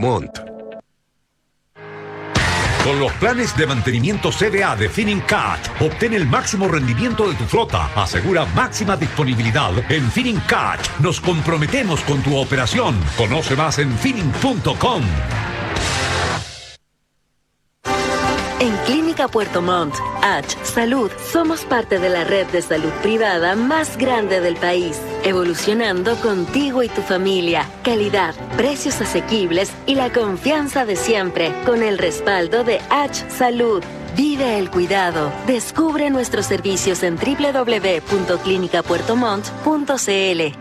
Montt. Con los planes de mantenimiento CDA de Finincat, obtén el máximo rendimiento de tu flota. Asegura máxima disponibilidad. En Finincat nos comprometemos con tu operación. Conoce más en Fining.com. En Clínica Puerto Montt, H Salud, somos parte de la red de salud privada más grande del país, evolucionando contigo y tu familia. Calidad, precios asequibles y la confianza de siempre, con el respaldo de H Salud. Vive el cuidado. Descubre nuestros servicios en www.clinicapuertomont.cl.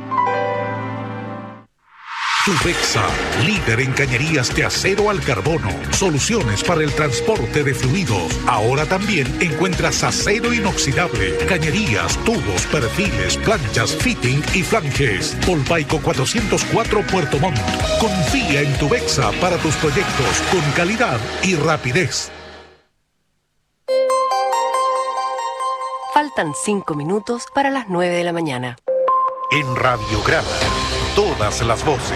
Tubexa, líder en cañerías de acero al carbono, soluciones para el transporte de fluidos. Ahora también encuentras acero inoxidable, cañerías, tubos, perfiles, planchas, fitting y flanges. Polpaico 404 Puerto Montt. Confía en Tubexa para tus proyectos con calidad y rapidez. Faltan 5 minutos para las 9 de la mañana. En Radiograma, todas las voces.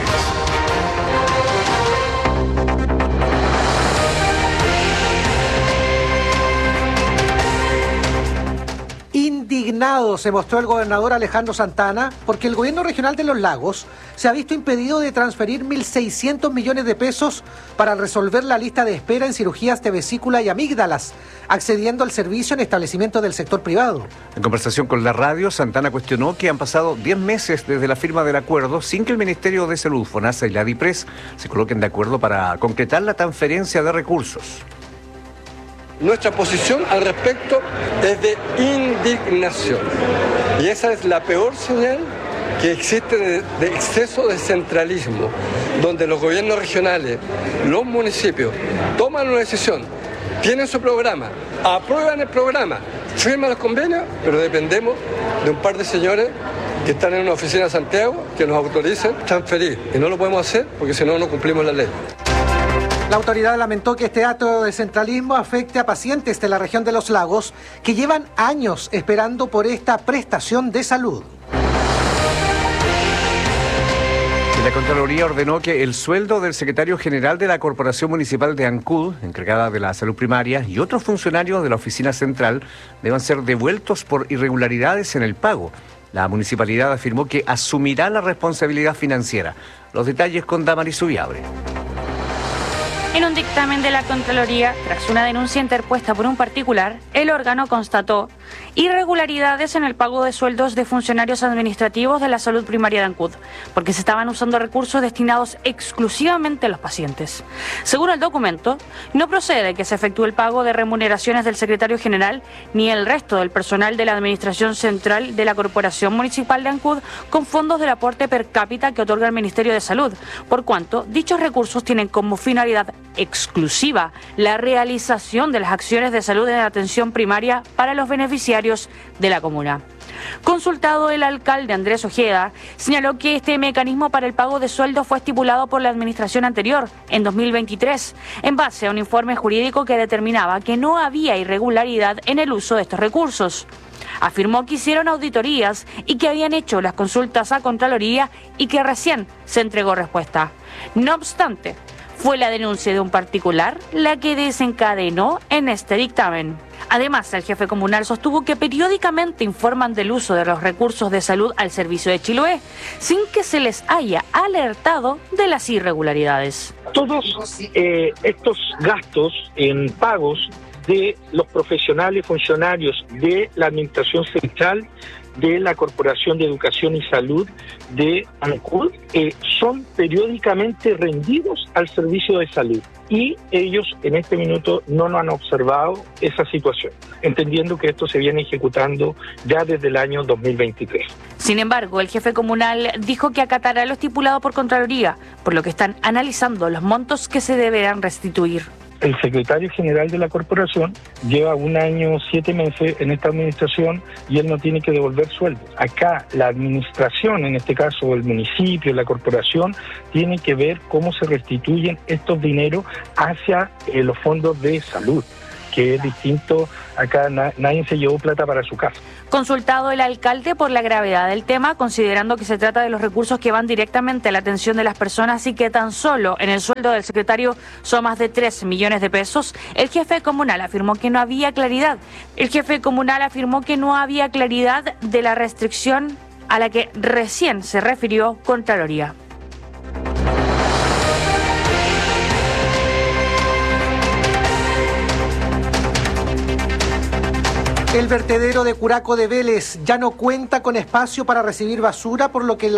Indignado se mostró el gobernador Alejandro Santana porque el gobierno regional de Los Lagos se ha visto impedido de transferir 1.600 millones de pesos para resolver la lista de espera en cirugías de vesícula y amígdalas, accediendo al servicio en establecimientos del sector privado. En conversación con la radio, Santana cuestionó que han pasado 10 meses desde la firma del acuerdo sin que el Ministerio de Salud, FONASA y la DIPRES se coloquen de acuerdo para concretar la transferencia de recursos. Nuestra posición al respecto es de indignación. Y esa es la peor señal que existe de exceso de centralismo, donde los gobiernos regionales, los municipios, toman una decisión, tienen su programa, aprueban el programa, firman los convenios, pero dependemos de un par de señores que están en una oficina de Santiago que nos autoricen transferir. Y no lo podemos hacer porque si no, no cumplimos la ley. La autoridad lamentó que este acto de centralismo afecte a pacientes de la región de Los Lagos que llevan años esperando por esta prestación de salud. La Contraloría ordenó que el sueldo del secretario general de la Corporación Municipal de Ancud, encargada de la salud primaria, y otros funcionarios de la oficina central deban ser devueltos por irregularidades en el pago. La municipalidad afirmó que asumirá la responsabilidad financiera. Los detalles con Damaris Subiabre. En un dictamen de la Contraloría, tras una denuncia interpuesta por un particular, el órgano constató irregularidades en el pago de sueldos de funcionarios administrativos de la salud primaria de Ancud, porque se estaban usando recursos destinados exclusivamente a los pacientes. Según el documento, no procede que se efectúe el pago de remuneraciones del secretario general ni el resto del personal de la Administración Central de la Corporación Municipal de Ancud con fondos del aporte per cápita que otorga el Ministerio de Salud, por cuanto dichos recursos tienen como finalidad exclusiva la realización de las acciones de salud en atención primaria para los beneficiarios de la comuna. Consultado, el alcalde Andrés Ojeda señaló que este mecanismo para el pago de sueldos fue estipulado por la administración anterior, en 2023, en base a un informe jurídico que determinaba que no había irregularidad en el uso de estos recursos. Afirmó que hicieron auditorías y que habían hecho las consultas a Contraloría y que recién se entregó respuesta. No obstante, fue la denuncia de un particular la que desencadenó en este dictamen. Además, el jefe comunal sostuvo que periódicamente informan del uso de los recursos de salud al servicio de Chiloé, sin que se les haya alertado de las irregularidades. Todos estos gastos en pagos de los profesionales funcionarios de la Administración Central de la Corporación de Educación y Salud de Ancud son periódicamente rendidos al servicio de salud y ellos en este minuto no nos han observado esa situación, entendiendo que esto se viene ejecutando ya desde el año 2023. Sin embargo, el jefe comunal dijo que acatará lo estipulado por Contraloría, por lo que están analizando los montos que se deberán restituir. El secretario general de la corporación lleva 1 año 7 meses en esta administración y él no tiene que devolver sueldos. Acá la administración, en este caso el municipio, la corporación, tiene que ver cómo se restituyen estos dineros hacia los fondos de salud, que es distinto. Acá nadie se llevó plata para su casa. Consultado el alcalde por la gravedad del tema, considerando que se trata de los recursos que van directamente a la atención de las personas y que tan solo en el sueldo del secretario son más de 3 millones de pesos, el jefe comunal afirmó que no había claridad. El jefe comunal afirmó que no había claridad de la restricción a la que recién se refirió Contraloría. El vertedero de Curaco de Vélez ya no cuenta con espacio para recibir basura, por lo que